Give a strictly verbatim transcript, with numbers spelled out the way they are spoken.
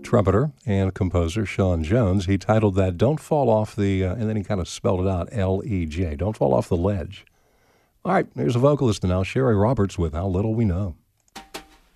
trumpeter and composer Sean Jones. He titled that Don't Fall Off the, uh, and then he kind of spelled it out, L E J, Don't Fall Off the Ledge. All right, here's a vocalist now, Sherry Roberts with How Little We Know.